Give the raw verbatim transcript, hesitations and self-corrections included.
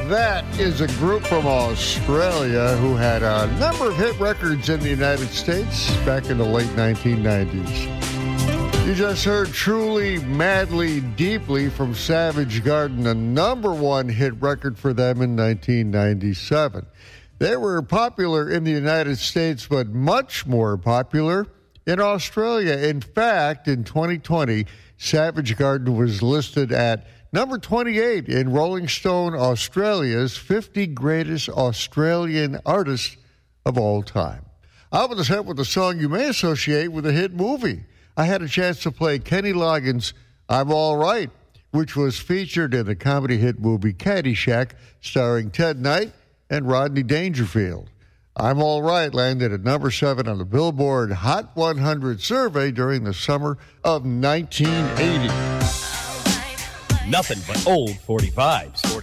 that is a group from Australia who had a number of hit records in the United States back in the late nineteen nineties. You just heard Truly, Madly, Deeply from Savage Garden, a number one hit record for them in nineteen ninety-seven. They were popular in the United States, but much more popular in Australia. In fact, in twenty twenty, Savage Garden was listed at number twenty-eight in Rolling Stone Australia's fifty Greatest Australian Artists of All Time. I was hit with a song you may associate with a hit movie. I had a chance to play Kenny Loggins' I'm All Right, which was featured in the comedy hit movie Caddyshack, starring Ted Knight and Rodney Dangerfield. I'm All Right landed at number seven on the Billboard Hot one hundred survey during the summer of nineteen eighty. Nothing but old forty-fives.